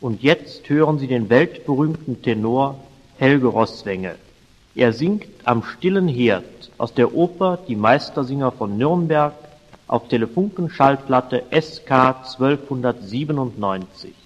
Und jetzt hören Sie den weltberühmten Tenor Helge Roßwengel. Er singt Am stillen Herd aus der Oper Die Meistersinger von Nürnberg auf Telefunken-Schallplatte SK 1297.